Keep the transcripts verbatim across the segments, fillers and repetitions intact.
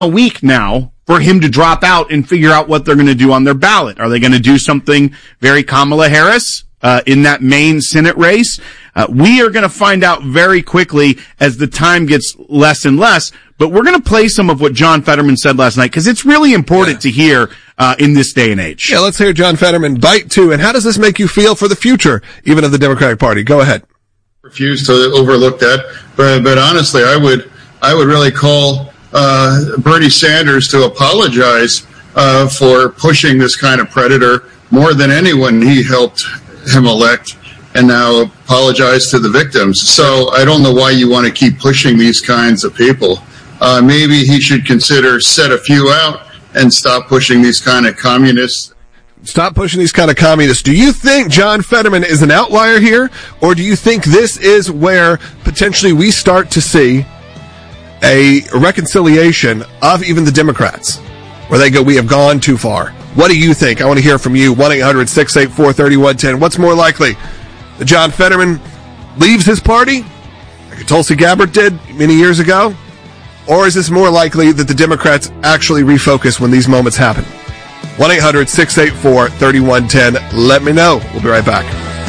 a week now for him to drop out and figure out what they're going to do on their ballot. Are they going to do something very Kamala Harris uh, in that main Senate race? Uh, we are going to find out very quickly as the time gets less and less. But we're going to play some of what John Fetterman said last night because it's really important yeah. to hear uh, in this day and age. Yeah, let's hear John Fetterman bite two. And how does this make you feel for the future, even of the Democratic Party? Go ahead. Refuse to overlook that, but but honestly, I would I would really call uh, Bernie Sanders to apologize uh, for pushing this kind of predator more than anyone he helped him elect, and now apologize to the victims. So I don't know why you want to keep pushing these kinds of people. Uh, maybe he should consider set a few out and stop pushing these kind of communists. Stop pushing these kind of communists. Do you think John Fetterman is an outlier here, or do you think this is where potentially we start to see a reconciliation of even the Democrats, where they go, we have gone too far? What do you think? I want to hear from you. one eight hundred six eight four three one one zero. What's more likely? That John Fetterman leaves his party, like Tulsi Gabbard did many years ago? Or is this more likely that the Democrats actually refocus when these moments happen? one eight hundred six eight four three one one zero. Let me know. We'll be right back.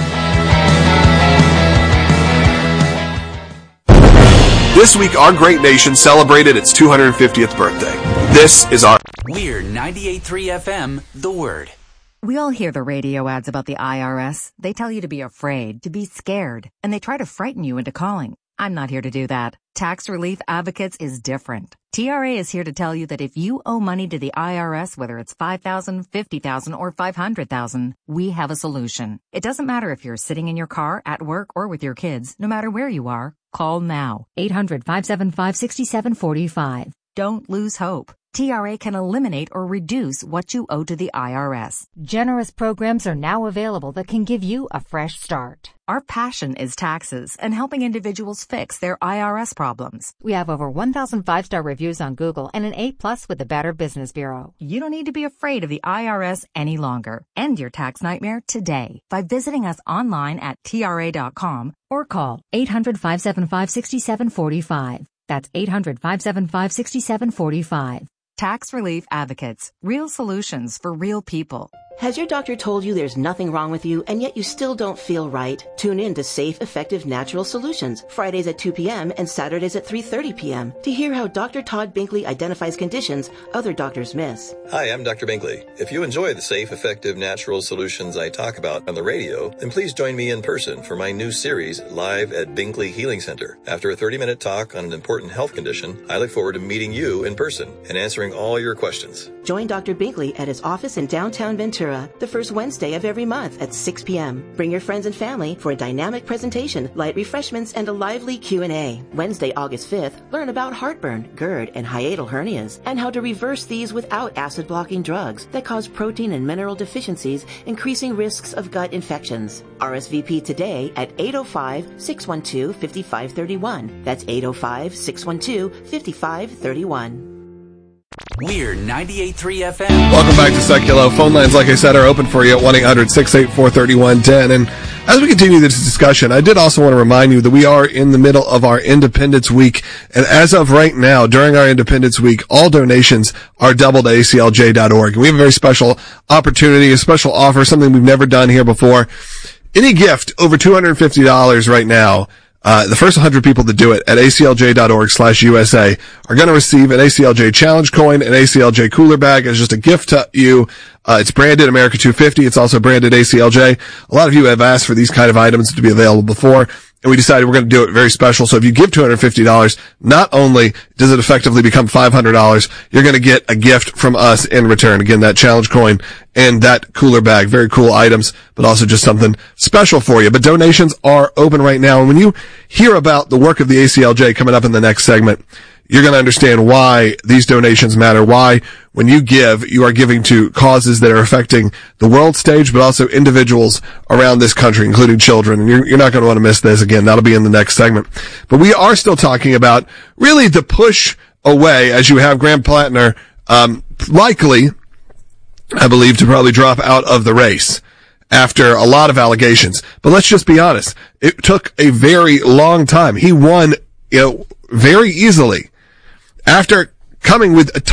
This week, our great nation celebrated its two hundred fiftieth birthday. This is our We're ninety-eight point three F M, The Word. We all hear the radio ads about the I R S. They tell you to be afraid, to be scared, and they try to frighten you into calling. I'm not here to do that. Tax Relief Advocates is different. T R A is here to tell you that if you owe money to the I R S, whether it's five thousand dollars, fifty thousand dollars, or five hundred thousand dollars, we have a solution. It doesn't matter if you're sitting in your car, at work, or with your kids. No matter where you are, call now. eight hundred, five seven five, six seven four five. Don't lose hope. T R A can eliminate or reduce what you owe to the I R S. Generous programs are now available that can give you a fresh start. Our passion is taxes and helping individuals fix their I R S problems. We have over one thousand five-star reviews on Google and an A plus with the Better Business Bureau. You don't need to be afraid of the I R S any longer. End your tax nightmare today by visiting us online at T R A dot com or call eight hundred, five seven five, six seven four five. That's eight hundred, five seven five, six seven four five. Tax Relief Advocates. Real solutions for real people. Has your doctor told you there's nothing wrong with you and yet you still don't feel right? Tune in to Safe, Effective Natural Solutions, Fridays at two p.m. and Saturdays at three thirty p.m. to hear how Doctor Todd Binkley identifies conditions other doctors miss. Hi, I'm Doctor Binkley. If you enjoy the safe, effective, natural solutions I talk about on the radio, then please join me in person for my new series, Live at Binkley Healing Center. After a thirty-minute talk on an important health condition, I look forward to meeting you in person and answering all your questions. Join Doctor Binkley at his office in downtown Ventura the first Wednesday of every month at six p.m. Bring your friends and family for a dynamic presentation, light refreshments, and a lively Q and A. Wednesday, August fifth, learn about heartburn, GERD, and hiatal hernias, and how to reverse these without acid-blocking drugs that cause protein and mineral deficiencies, increasing risks of gut infections. R S V P today at eight oh five, six one two, five five three one. That's eight oh five, six one two, five five three one. We're ninety-eight point three F M. Welcome back to Seculo. Phone lines, like I said, are open for you at one eight hundred, six eight four, three one one zero. And as we continue this discussion, I did also want to remind you that we are in the middle of our Independence Week. And as of right now, during our Independence Week, all donations are doubled at A C L J dot org. And we have a very special opportunity, a special offer, something we've never done here before. Any gift over two hundred fifty dollars right now, Uh, the first one hundred people that do it at A C L J dot org slash U S A are going to receive an A C L J challenge coin, an A C L J cooler bag as just a gift to you. Uh, it's branded America two fifty. It's also branded A C L J. A lot of you have asked for these kind of items to be available before, and we decided we're going to do it very special. So if you give two hundred fifty dollars, not only does it effectively become five hundred dollars, you're going to get a gift from us in return. Again, that challenge coin and that cooler bag. Very cool items, but also just something special for you. But donations are open right now. And when you hear about the work of the A C L J coming up in the next segment, you're going to understand why these donations matter, why when you give, you are giving to causes that are affecting the world stage, but also individuals around this country, including children. And you're, you're not going to want to miss this. Again, that'll be in the next segment. But we are still talking about really the push away as you have Graham Plattner, um, likely, I believe, to probably drop out of the race after a lot of allegations. But let's just be honest. It took a very long time. He won, you know, very easily. After coming with a